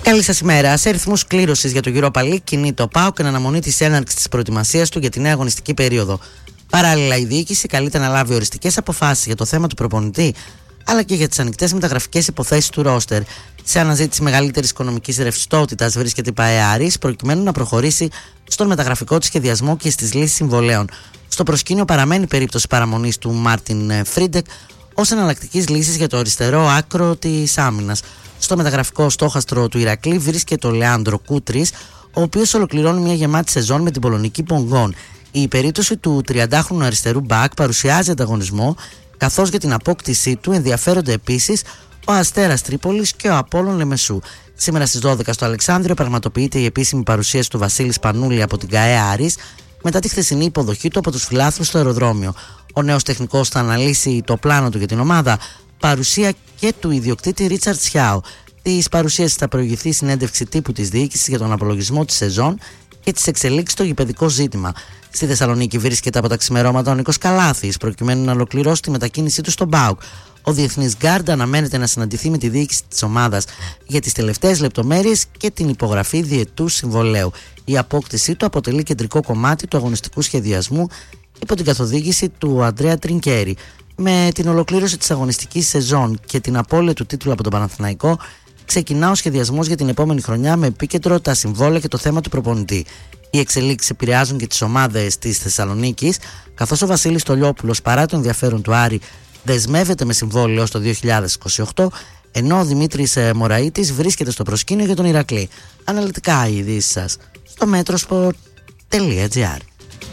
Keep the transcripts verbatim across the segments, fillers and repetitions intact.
Καλή σας ημέρα. Σε ρυθμούς κλήρωσης για το Europa League κινείται ο ΠΑΟΚ εν αναμονή της έναρξης της προετοιμασίας του για τη νέα αγωνιστική περίοδο. Παράλληλα, η διοίκηση καλείται να λάβει οριστικές αποφάσεις για το θέμα του προπονητή, αλλά και για τις ανοιχτές μεταγραφικές υποθέσεις του ρόστερ. Σε αναζήτηση μεγαλύτερης οικονομικής ρευστότητας βρίσκεται η ΠΑΕ Άρης, προκειμένου να προχωρήσει στον μεταγραφικό της σχεδιασμό και στις λύσεις συμβολέων. Στο προσκήνιο παραμένει η περίπτωση παραμονής του Μάρτιν Φρίντεκ ως εναλλακτικής λύσης για το αριστερό άκρο της άμυνας. Στο μεταγραφικό στόχαστρο του Ηρακλή βρίσκεται ο Λεάνδρο Κούτρης, ο οποίος ολοκληρώνει μια γεμάτη σεζόν με την πολωνική Πονγκόν. Η περίπτωση του τριαντάχρονου αριστερού μπακ παρουσιάζει ανταγωνισμό, καθώς για την απόκτησή του ενδιαφέρονται επίσης ο Αστέρας Τρίπολης και ο Απόλλων Λεμεσού. Σήμερα στις δώδεκα στο Αλεξάνδριο πραγματοποιείται η επίσημη παρουσίαση του Βασίλη Σπανούλη από την ΚΑΕ Άρης, μετά τη χθεσινή υποδοχή του από τους φιλάθλους στο αεροδρόμιο. Ο νέος τεχνικός θα αναλύσει το πλάνο του για την ομάδα, παρουσία και του ιδιοκτήτη Ρίτσαρτ Σιάου. Της παρουσίασης θα προηγηθεί συνέντευξη τύπου της διοίκησης για τον απολογισμό της σεζόν και τις εξελίξεις στο γηπεδικό ζήτημα. Στη Θεσσαλονίκη βρίσκεται από τα ξημερώματα ο Νίκος Καλάθης, προκειμένου να ολοκληρώσει τη μετακίνησή του στον ΠΑΟΚ. Ο διεθνής γκάρντ αναμένεται να συναντηθεί με τη διοίκηση της ομάδας για τις τελευταίες λεπτομέρειες και την υπογραφή διετούς συμβολέου. Η απόκτησή του αποτελεί κεντρικό κομμάτι του αγωνιστικού σχεδιασμού υπό την καθοδήγηση του Αντρέα Τρινκέρι. Με την ολοκλήρωση της αγωνιστικής σεζόν και την απώλεια του τίτλου από τον Παναθηναϊκό, ξεκινά ο σχεδιασμός για την επόμενη χρονιά με επίκεντρο τα συμβόλαια και το θέμα του προπονητή. Οι εξελίξεις επηρεάζουν και τις ομάδες της Θεσσαλονίκης, καθώς ο Βασίλης Τολιόπουλος, παρά το ενδιαφέρον του Άρη, δεσμεύεται με συμβόλαιο ως το δύο χιλιάδες είκοσι οκτώ, ενώ ο Δημήτρης Μωραΐτης βρίσκεται στο προσκήνιο για τον Ηρακλή. Αναλυτικά οι ειδήσεις σας στο μέτροσπορτ τελεία τζι άρ.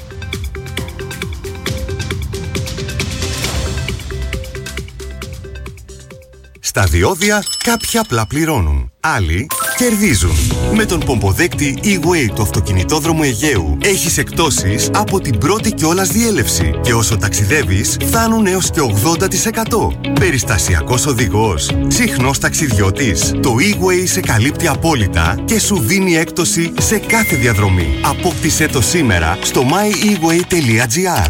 Στα διόδια κάποιοι απλά πληρώνουν, άλλοι κερδίζουν. Με τον πομποδέκτη E-Way του αυτοκινητόδρομου Αιγαίου έχεις εκπτώσεις από την πρώτη κιόλας διέλευση και όσο ταξιδεύεις φτάνουν έως και ογδόντα τοις εκατό. Περιστασιακός οδηγός, συχνός ταξιδιώτης. Το E-Way σε καλύπτει απόλυτα και σου δίνει έκπτωση σε κάθε διαδρομή. Απόκτησέ το σήμερα στο my e way τελεία τζι άρ.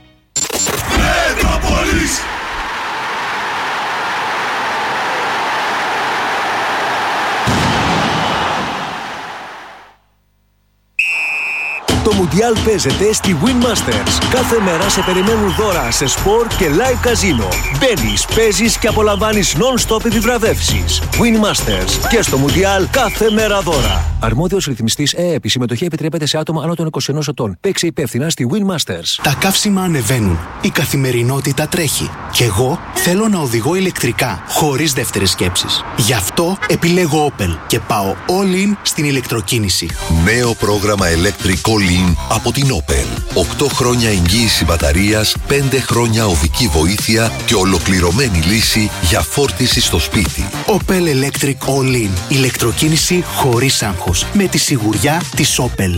Το Μουντιάλ παίζεται στη Win Masters. Κάθε μέρα σε περιμένουν δώρα σε σπορ και live καζίνο. Μπαίνεις, παίζεις και απολαμβάνεις non-stop επιβραβεύσεις. Win Masters. Και στο Μουντιάλ κάθε μέρα δώρα. Αρμόδιος ρυθμιστής ΕΕΠ. Η συμμετοχή επιτρέπεται σε άτομα άνω των είκοσι ενός ετών. Παίξε υπεύθυνα στη Win Masters. Τα καύσιμα ανεβαίνουν. Η καθημερινότητα τρέχει. Και εγώ θέλω να οδηγώ ηλεκτρικά, χωρίς δεύτερες σκέψεις. Γι' αυτό επιλέγω Opel και πάω all in στην ηλεκτροκίνηση. Νέο πρόγραμμα Electric All In από την Opel. οκτώ χρόνια εγγύηση μπαταρίας, πέντε χρόνια οδική βοήθεια και ολοκληρωμένη λύση για φόρτιση στο σπίτι. Opel Electric All In. Ηλεκτροκίνηση χωρίς άγχος. Με τη σιγουριά της Opel.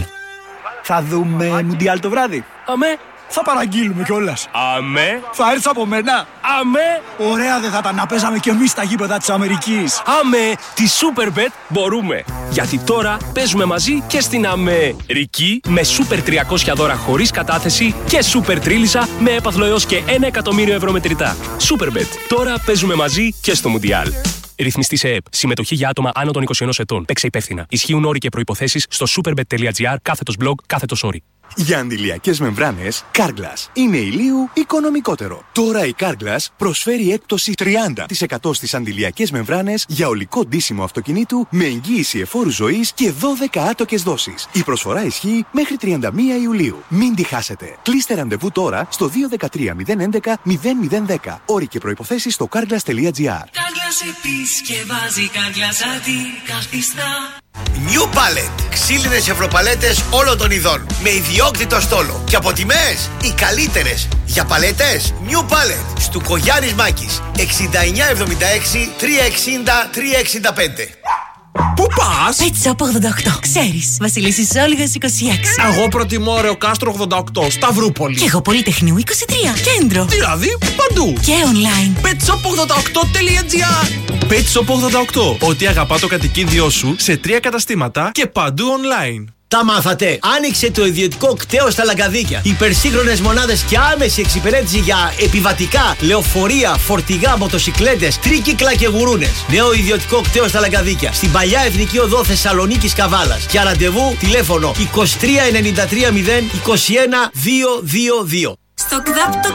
Θα δούμε Μουντιάλ το βράδυ. Αμέ. Θα παραγγείλουμε κιόλας. Αμέ. Θα έρθεις από μένα. Αμέ. Ωραία δεν θα τα να παίζαμε κι εμείς στα γήπεδα της Αμερικής. Αμέ. Τη Superbet μπορούμε. Γιατί τώρα παίζουμε μαζί και στην Αμερική με Super τριακόσια δώρα χωρίς κατάθεση και Super Τρίλισσα με έπαθλο έως και ένα εκατομμύριο ευρώ μετρητά. Superbet. Τώρα παίζουμε μαζί και στο Μουντιάλ. Ρυθμιστής ΕΕΠ. Συμμετοχή για άτομα άνω των είκοσι ενός ετών. Παίξε υπεύθυνα. Ισχύουν όροι και προϋποθέσεις στο superbet τελεία τζι άρ κάθετος blog κάθετος όροι. Για αντιλιακές μεμβράνες, Carglass είναι ηλίου οικονομικότερο. Τώρα η Carglass προσφέρει έκπτωση τριάντα τοις εκατό στις αντιλιακές μεμβράνες για ολικό ντύσιμο αυτοκινήτου με εγγύηση εφόρου ζωής και δώδεκα άτοκες δόσεις. Η προσφορά ισχύει μέχρι τριάντα μία Ιουλίου. Μην τη χάσετε. Κλείστε ραντεβού τώρα στο δύο ένα τρία μηδέν έντεκα μηδέν μηδέν δέκα. Όροι και προϋποθέσεις στο carglass τελεία τζι άρ. Carglass επισκευάζει, Carglass αντικαθιστά. New Pallet. Ξύλινες ευρωπαλέτες όλων των ειδών. Με ιδιόκτητο στόλο. Και από τιμές οι καλύτερες. Για παλέτες New Pallet. Στου Κογιάννης Μάκης. εξήντα εννιά εβδομήντα έξι τριακόσια εξήντα τριακόσια εξήντα πέντε. Πού πας? Pet Shop ογδόντα οκτώ. Ξέρεις, Βασιλίσσης Όλγας είκοσι έξι. Εγώ προτιμώ Ρεο Κάστρο ογδόντα οκτώ, Σταυρούπολη. Και εγώ Πολυτεχνείου είκοσι τρία, Κέντρο. Δηλαδή παντού. Και online. πετ σοπ ογδόντα οκτώ τελεία τζι άρ. Pet Shop ογδόντα οκτώ. Ό,τι αγαπά το κατοικίδιό σου σε τρία καταστήματα και παντού online. Τα μάθατε. Άνοιξε το ιδιωτικό κτέο στα Λαγκαδίκια. Υπερσύγχρονες μονάδες και άμεση εξυπηρέτηση για επιβατικά, λεωφορεία, φορτηγά, μοτοσικλέτες, τρίκυκλα και γουρούνες. Νέο ιδιωτικό κτέο στα Λαγκαδίκια. Στην παλιά Εθνική Οδό Θεσσαλονίκης Καβάλας. Για ραντεβού τηλέφωνο είκοσι τρία ενενήντα τρία μηδέν είκοσι ένα διακόσια είκοσι δύο. Στο ΚΔΑΠ το